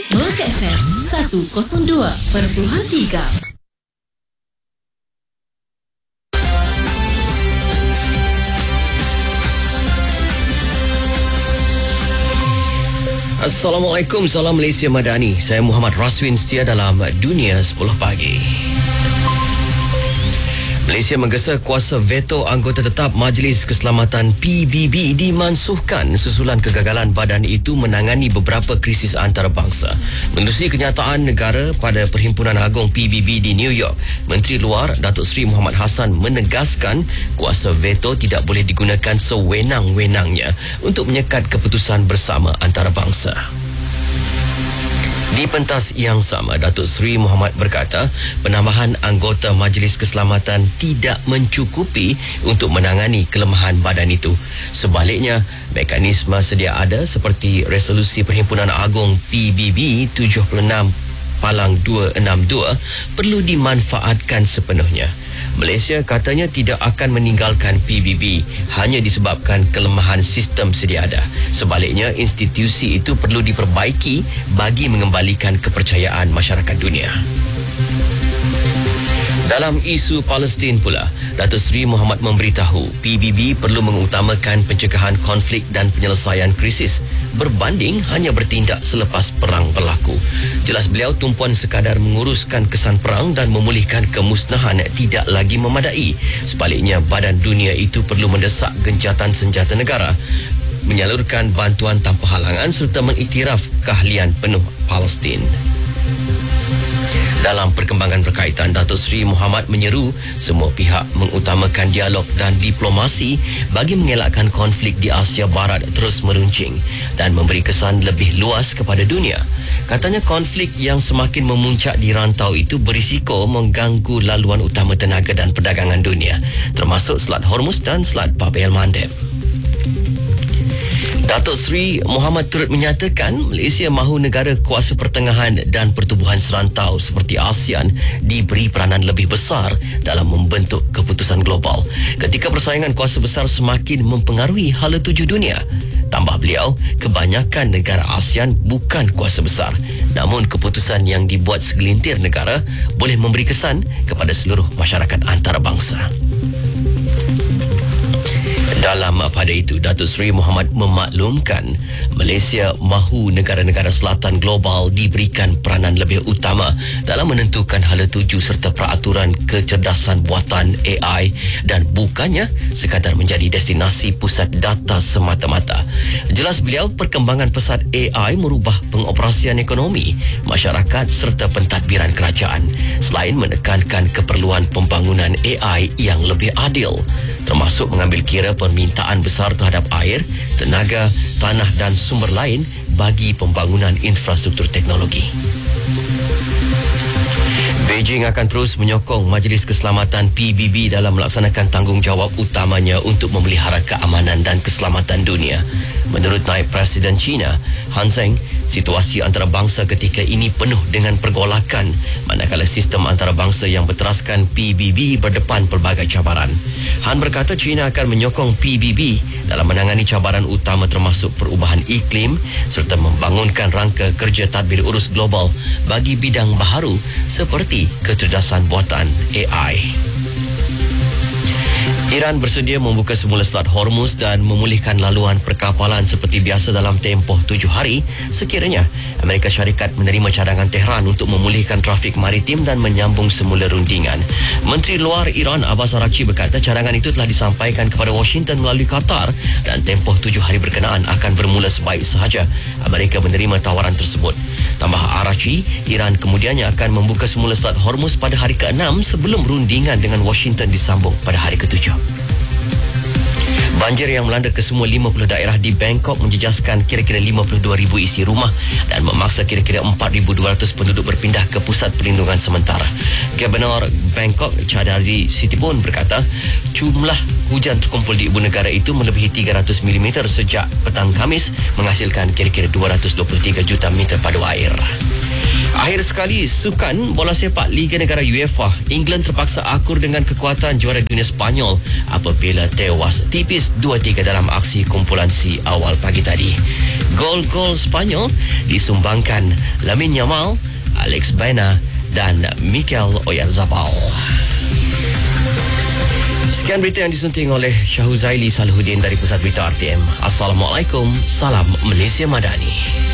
Melaka FM 102.3. Assalamualaikum, salam Malaysia Madani. Saya Muhammad Raswin setia dalam Dunia 10 Pagi. Malaysia menggesa kuasa veto anggota tetap Majlis Keselamatan PBB dimansuhkan susulan kegagalan badan itu menangani beberapa krisis antarabangsa. Menerusi kenyataan negara pada Perhimpunan Agong PBB di New York, Menteri Luar Datuk Seri Muhammad Hassan menegaskan kuasa veto tidak boleh digunakan sewenang-wenangnya untuk menyekat keputusan bersama antarabangsa. Di pentas yang sama, Datuk Seri Muhammad berkata penambahan anggota Majlis Keselamatan tidak mencukupi untuk menangani kelemahan badan itu. Sebaliknya, mekanisme sedia ada seperti Resolusi Perhimpunan Agong PBB 76/262 perlu dimanfaatkan sepenuhnya. Malaysia katanya tidak akan meninggalkan PBB hanya disebabkan kelemahan sistem sedia ada. Sebaliknya, institusi itu perlu diperbaiki bagi mengembalikan kepercayaan masyarakat dunia. Dalam isu Palestin pula, Datuk Seri Muhammad memberitahu PBB perlu mengutamakan pencegahan konflik dan penyelesaian krisis berbanding hanya bertindak selepas perang berlaku. Jelas beliau, tumpuan sekadar menguruskan kesan perang dan memulihkan kemusnahan tidak lagi memadai. Sebaliknya, badan dunia itu perlu mendesak gencatan senjata negara, menyalurkan bantuan tanpa halangan serta mengiktiraf keahlian penuh Palestin. Dalam perkembangan berkaitan, Datuk Seri Muhammad menyeru semua pihak mengutamakan dialog dan diplomasi bagi mengelakkan konflik di Asia Barat terus meruncing dan memberi kesan lebih luas kepada dunia. Katanya konflik yang semakin memuncak di rantau itu berisiko mengganggu laluan utama tenaga dan perdagangan dunia, termasuk Selat Hormuz dan Selat Bab el-Mandeb. Datuk Seri Muhammad turut menyatakan Malaysia mahu negara kuasa pertengahan dan pertubuhan serantau seperti ASEAN diberi peranan lebih besar dalam membentuk keputusan global ketika persaingan kuasa besar semakin mempengaruhi hala tuju dunia. Tambah beliau, kebanyakan negara ASEAN bukan kuasa besar, namun keputusan yang dibuat segelintir negara boleh memberi kesan kepada seluruh masyarakat antarabangsa. Dalam pada itu, Datuk Seri Muhammad memaklumkan Malaysia mahu negara-negara selatan global diberikan peranan lebih utama dalam menentukan hala tuju serta peraturan kecerdasan buatan AI dan bukannya sekadar menjadi destinasi pusat data semata-mata. Jelas beliau, perkembangan pesat AI merubah pengoperasian ekonomi, masyarakat serta pentadbiran kerajaan selain menekankan keperluan pembangunan AI yang lebih adil, termasuk mengambil kira permintaan besar terhadap air, tenaga, tanah dan sumber lain bagi pembangunan infrastruktur teknologi. Beijing akan terus menyokong Majlis Keselamatan PBB dalam melaksanakan tanggungjawab utamanya untuk memelihara keamanan dan keselamatan dunia. Menurut Naib Presiden China, Han Zheng, situasi antarabangsa ketika ini penuh dengan pergolakan manakala sistem antarabangsa yang berteraskan PBB berdepan pelbagai cabaran. Han berkata China akan menyokong PBB dalam menangani cabaran utama termasuk perubahan iklim serta membangunkan rangka kerja tadbir urus global bagi bidang baharu seperti kecerdasan buatan AI. Iran bersedia membuka semula Selat Hormuz dan memulihkan laluan perkapalan seperti biasa dalam tempoh 7 hari sekiranya Amerika Syarikat menerima cadangan Tehran untuk memulihkan trafik maritim dan menyambung semula rundingan. Menteri Luar Iran Abbas Araghchi berkata cadangan itu telah disampaikan kepada Washington melalui Qatar dan tempoh 7 hari berkenaan akan bermula sebaik sahaja Amerika menerima tawaran tersebut. Tambah Araghchi, Iran kemudiannya akan membuka semula Selat Hormuz pada hari ke-6 sebelum rundingan dengan Washington disambung pada hari ke-7. Banjir yang melanda kesemua 50 daerah di Bangkok menjejaskan kira-kira 52,000 isi rumah dan memaksa kira-kira 4,200 penduduk berpindah ke pusat perlindungan sementara. Gubernur Bangkok Chadari Sitipun berkata jumlah hujan terkumpul di ibu negara itu melebihi 300 mm sejak petang Khamis, menghasilkan kira-kira 223 juta meter padu air. Akhir sekali, sukan bola sepak Liga Negara UEFA, England terpaksa akur dengan kekuatan juara dunia Sepanyol apabila tewas tipis 2-3 dalam aksi kumpulan C awal pagi tadi. Gol-gol Spanyol disumbangkan Lamine Yamal, Alex Baena dan Mikel Oyarzabal. Sekian berita yang disunting oleh Syahuzaili Salahuddin dari Pusat Berita RTM. Assalamualaikum, salam Malaysia Madani.